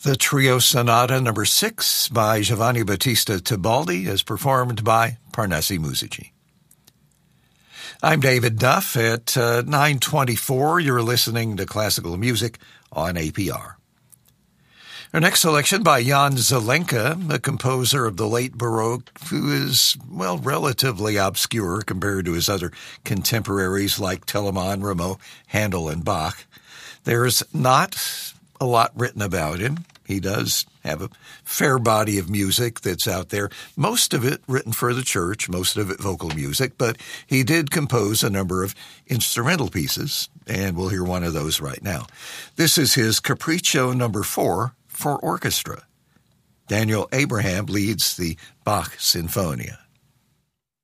The Trio Sonata No. 6 by Giovanni Battista Tibaldi is performed by Parnassi Musici. I'm David Duff. At 9:24, you're listening to classical music on APR. Our next selection by Jan Zelenka, a composer of the late Baroque who is, relatively obscure compared to his other contemporaries like Telemann, Rameau, Handel, and Bach. There's not a lot written about him. He does have a fair body of music that's out there, most of it written for the church, most of it vocal music, but he did compose a number of instrumental pieces, and we'll hear one of those right now. This is his Capriccio No. 4 for orchestra. Daniel Abraham leads the Bach Sinfonia.